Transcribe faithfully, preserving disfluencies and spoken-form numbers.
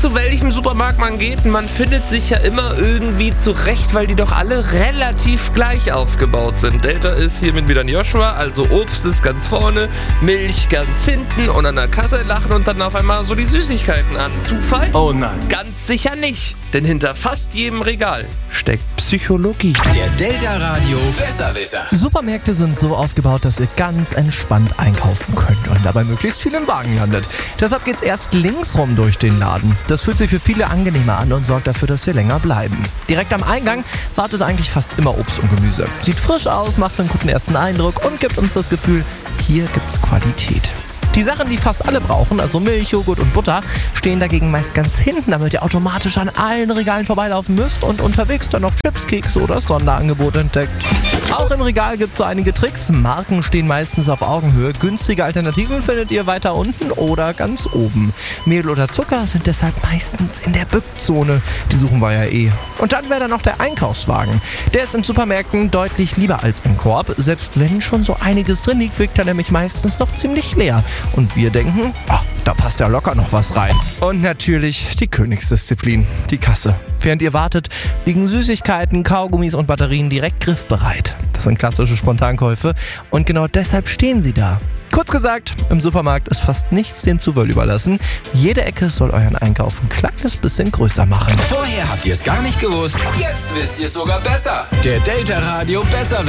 zu welchem Supermarkt man geht, man findet sich ja immer irgendwie zurecht, weil die doch alle relativ gleich aufgebaut sind. Delta ist hiermit wieder ein Joshua, also Obst ist ganz vorne, Milch ganz hinten und an der Kasse lachen uns dann auf einmal so die Süßigkeiten an. Zufall? Oh nein. Ganz sicher nicht, denn hinter fast jedem Regal steckt Psychologie. Der Delta Radio Besserwisser. Supermärkte sind so aufgebaut, dass ihr ganz entspannt einkaufen könnt und dabei möglichst viel im Wagen landet. Deshalb geht's erst linksrum durch den Laden. Das fühlt sich für viele angenehmer an und sorgt dafür, dass wir länger bleiben. Direkt am Eingang wartet eigentlich fast immer Obst und Gemüse. Sieht frisch aus, macht einen guten ersten Eindruck und gibt uns das Gefühl, hier gibt's Qualität. Die Sachen, die fast alle brauchen, also Milch, Joghurt und Butter, stehen dagegen meist ganz hinten, damit ihr automatisch an allen Regalen vorbeilaufen müsst und unterwegs dann noch Chips, Kekse oder das Sonderangebot entdeckt. Auch im Regal gibt es so einige Tricks. Marken stehen meistens auf Augenhöhe. Günstige Alternativen findet ihr weiter unten oder ganz oben. Mehl oder Zucker sind deshalb meistens in der Bückzone. Die suchen wir ja eh. Und dann wäre da noch der Einkaufswagen. Der ist in Supermärkten deutlich lieber als im Korb. Selbst wenn schon so einiges drin liegt, wirkt er nämlich meistens noch ziemlich leer. Und wir denken, oh, da passt ja locker noch was rein. Und natürlich die Königsdisziplin, die Kasse. Während ihr wartet, liegen Süßigkeiten, Kaugummis und Batterien direkt griffbereit. Das sind klassische Spontankäufe und genau deshalb stehen sie da. Kurz gesagt, im Supermarkt ist fast nichts dem Zufall überlassen. Jede Ecke soll euren Einkauf ein kleines bisschen größer machen. Vorher habt ihr es gar nicht gewusst. Jetzt wisst ihr es sogar besser. Der Delta Radio Besserwisser.